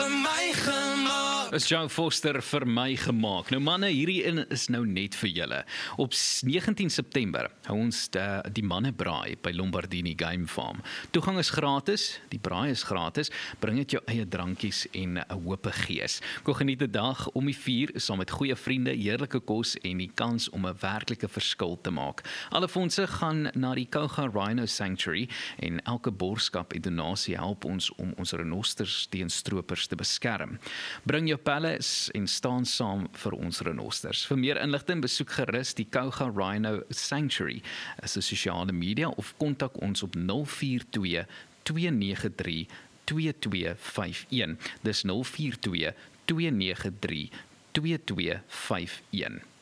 vir my gemaak. Is Joe Foster vir my gemaak. Nou manne, hierdie een is nou net vir julle. Op 19 September hou ons die mannebraai by Lombardini Game Farm. Toegang is gratis, die braai is gratis, bring dit jou eie drankies en 'n hoop gees. Kom geniet 'n dag om die vuur saam met goeie vriende, heerlike kos en die kans om 'n werklike verskil te maak. Alle fondse gaan na die Kouga Rhino Sanctuary en elke borgskap en donasie help ons om ons renosters teen stroopers te beskerm. Bring jou pelles en staan saam vir ons renosters. Vir meer inligting besoek gerus die Kouga Rhino Sanctuary se sosiale media of kontak ons op 042 293 2251. Dis 042 293 2251.